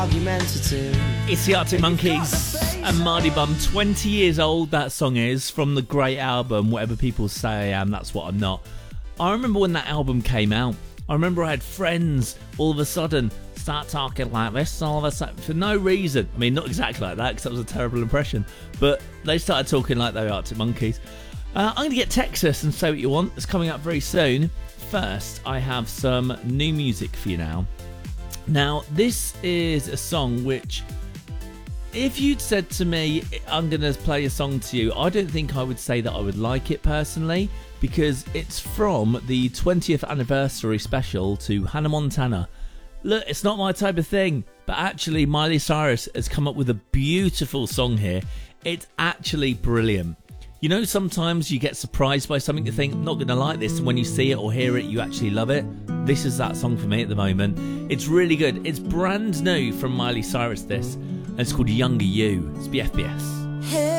Argumentative. It's the Arctic Monkeys and Mardy Bum. 20 years old that song is, from the great album Whatever People Say I Am, That's What I'm Not. I remember when that album came out. I remember I had friends all of a sudden start talking like this all of a sudden for no reason. I mean, not exactly like that because that was a terrible impression, but they started talking like they were Arctic Monkeys. I'm going to get Texas and Say What You Want. It's coming up very soon. First, I have some new music for you now. Now, this is a song which, if you'd said to me, I'm going to play a song to you, I don't think I would say that I would like it personally, because it's from the 20th anniversary special to Hannah Montana. Look, it's not my type of thing, but actually Miley Cyrus has come up with a beautiful song here. It's actually brilliant. You know, sometimes you get surprised by something, you think, I'm not going to like this, and when you see it or hear it, you actually love it. This is that song for me at the moment. It's really good. It's brand new from Miley Cyrus, this, and it's called Younger You. It's BFBS. Hey.